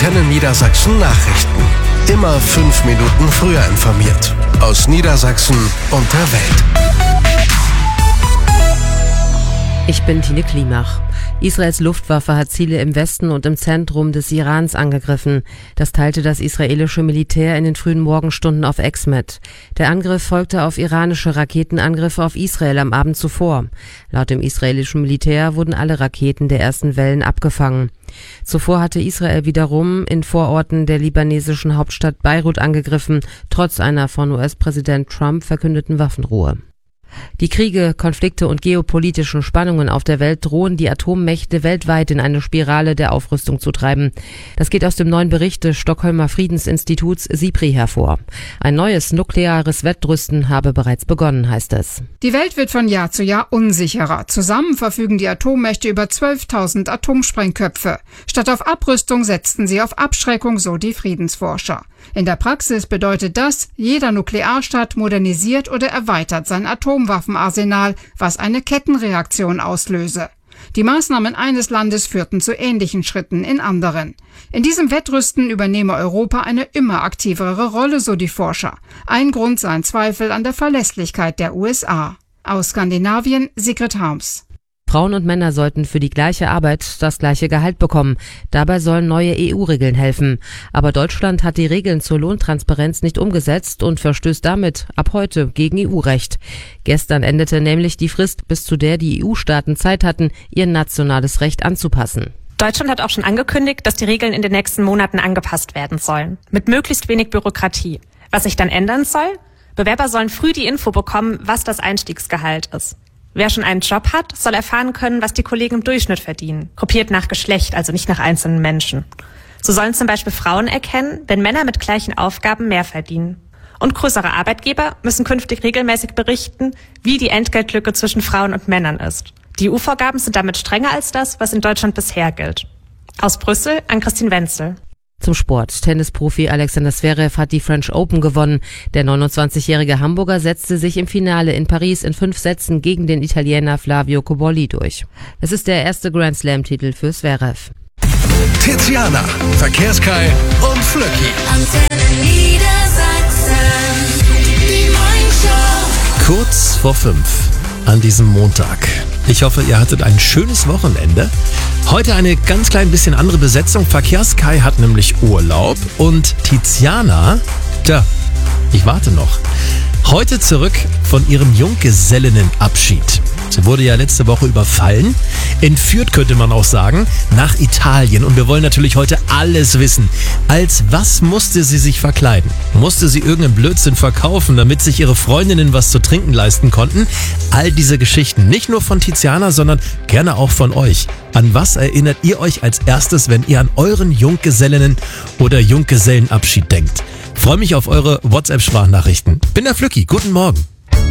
Antenne Niedersachsen Nachrichten. Immer 5 Minuten früher informiert. Aus Niedersachsen und der Welt. Ich bin Tine Klimach. Israels Luftwaffe hat Ziele im Westen und im Zentrum des Irans angegriffen. Das teilte das israelische Militär in den frühen Morgenstunden auf X mit. Der Angriff folgte auf iranische Raketenangriffe auf Israel am Abend zuvor. Laut dem israelischen Militär wurden alle Raketen der ersten Wellen abgefangen. Zuvor hatte Israel wiederum in Vororten der libanesischen Hauptstadt Beirut angegriffen, trotz einer von US-Präsident Trump verkündeten Waffenruhe. Die Kriege, Konflikte und geopolitischen Spannungen auf der Welt drohen die Atommächte weltweit in eine Spirale der Aufrüstung zu treiben. Das geht aus dem neuen Bericht des Stockholmer Friedensinstituts SIPRI hervor. Ein neues nukleares Wettrüsten habe bereits begonnen, heißt es. Die Welt wird von Jahr zu Jahr unsicherer. Zusammen verfügen die Atommächte über 12.000 Atomsprengköpfe. Statt auf Abrüstung setzten sie auf Abschreckung, so die Friedensforscher. In der Praxis bedeutet das, jeder Nuklearstaat modernisiert oder erweitert sein Atomwaffenarsenal, was eine Kettenreaktion auslöse. Die Maßnahmen eines Landes führten zu ähnlichen Schritten in anderen. In diesem Wettrüsten übernehme Europa eine immer aktivere Rolle, so die Forscher. Ein Grund seien Zweifel an der Verlässlichkeit der USA. Aus Skandinavien, Sigrid Harms. Frauen und Männer sollten für die gleiche Arbeit das gleiche Gehalt bekommen. Dabei sollen neue EU-Regeln helfen. Aber Deutschland hat die Regeln zur Lohntransparenz nicht umgesetzt und verstößt damit ab heute gegen EU-Recht. Gestern endete nämlich die Frist, bis zu der die EU-Staaten Zeit hatten, ihr nationales Recht anzupassen. Deutschland hat auch schon angekündigt, dass die Regeln in den nächsten Monaten angepasst werden sollen. Mit möglichst wenig Bürokratie. Was sich dann ändern soll? Bewerber sollen früh die Info bekommen, was das Einstiegsgehalt ist. Wer schon einen Job hat, soll erfahren können, was die Kollegen im Durchschnitt verdienen. Gruppiert nach Geschlecht, also nicht nach einzelnen Menschen. So sollen zum Beispiel Frauen erkennen, wenn Männer mit gleichen Aufgaben mehr verdienen. Und größere Arbeitgeber müssen künftig regelmäßig berichten, wie die Entgeltlücke zwischen Frauen und Männern ist. Die EU-Vorgaben sind damit strenger als das, was in Deutschland bisher gilt. Aus Brüssel an Christine Wenzel. Zum Sport. Tennisprofi Alexander Zverev hat die French Open gewonnen. Der 29-jährige Hamburger setzte sich im Finale in Paris in 5 Sätzen gegen den Italiener Flavio Cobolli durch. Es ist der erste Grand Slam-Titel für Zverev. Tiziana, Verkehrskai und Flöcki. Antenne Niedersachsen, die Morningshow. Kurz vor 5 an diesem Montag. Ich hoffe, ihr hattet ein schönes Wochenende. Heute eine ganz klein bisschen andere Besetzung. Verkehrskai hat nämlich Urlaub und Tiziana, ich warte noch, heute zurück von ihrem Junggesellinnenabschied. Sie wurde ja letzte Woche überfallen, entführt könnte man auch sagen, nach Italien. Und wir wollen natürlich heute alles wissen. Als was musste sie sich verkleiden? Musste sie irgendeinen Blödsinn verkaufen, damit sich ihre Freundinnen was zu trinken leisten konnten? All diese Geschichten, nicht nur von Tiziana, sondern gerne auch von euch. An was erinnert ihr euch als erstes, wenn ihr an euren Junggesellinnen- oder Junggesellenabschied denkt? Freue mich auf eure WhatsApp-Sprachnachrichten. Bin der Flücki, guten Morgen.